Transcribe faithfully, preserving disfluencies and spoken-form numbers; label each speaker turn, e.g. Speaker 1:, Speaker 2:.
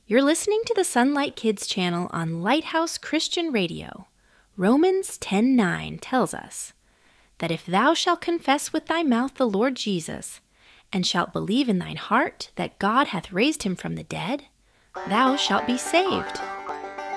Speaker 1: You're listening to the Sunlight Kids channel on Lighthouse Christian Radio. Romans ten nine tells us that if thou shalt confess with thy mouth the Lord Jesus, and shalt believe in thine heart that God hath raised him from the dead, thou shalt be saved.